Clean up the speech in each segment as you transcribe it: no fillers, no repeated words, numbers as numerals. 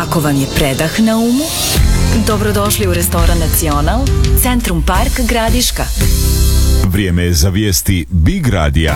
Ako vam je predah na umu, dobrodošli u restoran Nacional, Centrum Park Gradiška. Vrijeme je za vijesti Big Radija.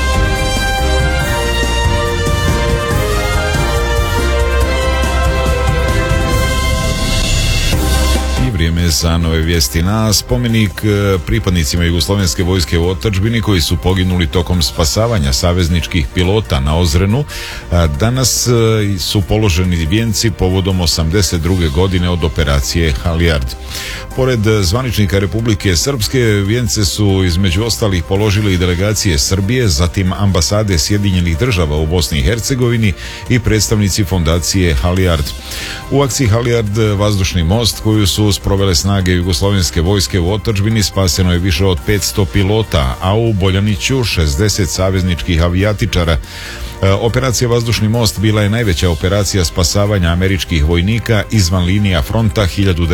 Vrijeme za nove vijesti. Na spomenik pripadnicima Jugoslovenske vojske u otadžbini koji su poginuli tokom spasavanja savezničkih pilota na Ozrenu, danas su položeni vijenci povodom 82. godine od operacije Halijard. Pored zvaničnika Republike Srpske, vijence su između ostalih položili i delegacije Srbije, zatim ambasade Sjedinjenih država u Bosni i Hercegovini i predstavnici fondacije Halijard. U akciji Halijard vazdušni most koju su sprovele snage Jugoslovenske vojske u otadžbini spaseno je više od 500 pilota, a u Boljaniću 60 savezničkih avijatičara. Operacija Vazdušni most bila je najveća operacija spasavanja američkih vojnika izvan linija fronta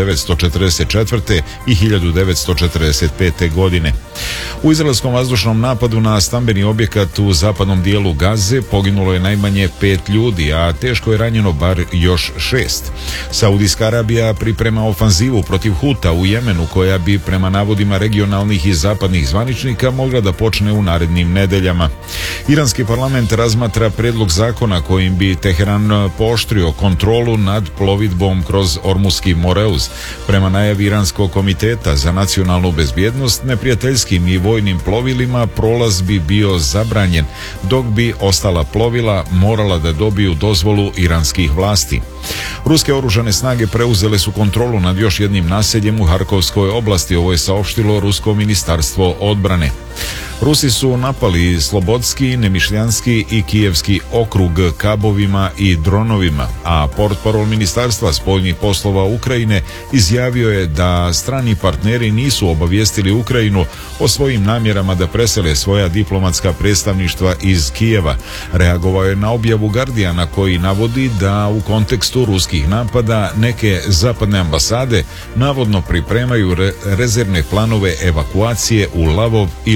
1944. i 1945. godine. U izraelskom vazdušnom napadu na stambeni objekat u zapadnom dijelu Gaze poginulo je najmanje 5 ljudi, a teško je ranjeno bar još 6. Saudijska Arabija priprema ofanzivu protiv Huta u Jemenu, koja bi prema navodima regionalnih i zapadnih zvaničnika mogla da počne u narednim nedeljama. Iranski parlament razmatra predlog zakona kojim bi Teheran pooštrio kontrolu nad plovidbom kroz Ormuski moreuz. Prema najavi Iranskog komiteta za nacionalnu bezbjednost, neprijateljskim i vojnim plovilima prolaz bi bio zabranjen, dok bi ostala plovila morala da dobiju dozvolu iranskih vlasti. Ruske oružane snage preuzele su kontrolu nad još jednim naseljem u Harkovskoj oblasti, ovo je saopštilo Rusko ministarstvo odbrane. Rusi su napali Slobodski, Nemišljanski i Kijevski okrug kabovima i dronovima, a portparol Ministarstva spoljnih poslova Ukrajine izjavio je da strani partneri nisu obavijestili Ukrajinu o svojim namjerama da presele svoja diplomatska predstavništva iz Kijeva. Reagovao je na objavu Guardiana koji navodi da u kontekstu ruskih napada neke zapadne ambasade navodno pripremaju rezervne planove evakuacije u Lavov i